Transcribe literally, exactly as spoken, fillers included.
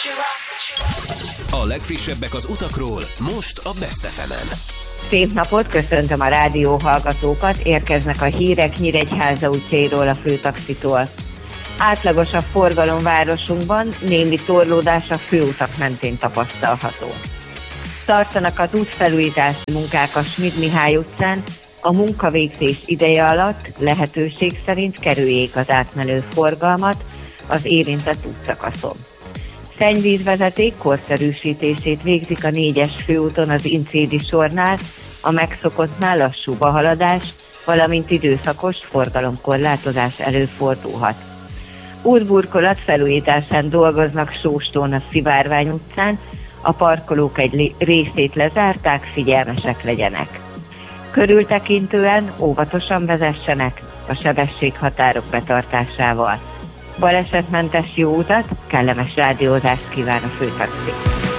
A legfrissebbek az utakról, most a Best ef emen. Szép napot, köszöntöm a rádió hallgatókat, érkeznek a hírek Nyíregyháza utcairól, a főtaxitól. Átlagos a forgalom városunkban, némi torlódás a főutak mentén tapasztalható. Tartanak az útfelújítási munkák a Schmid Mihály utcán, a munkavégzés ideje alatt lehetőség szerint kerüljék az átmenő forgalmat az érintett útszakaszon. Szennyvízvezeték korszerűsítését végzik a négyes főúton az Incédi sornál, a megszokottnál lassúbb a haladás, valamint időszakos forgalomkorlátozás előfordulhat. Útburkolat felújításán dolgoznak Sóstón a Szivárvány utcán, a parkolók egy részét lezárták, figyelmesek legyenek. Körültekintően óvatosan vezessenek a sebességhatárok betartásával. Balesetmentes jó utat, kellemes rádiózást kíván a főtaxi.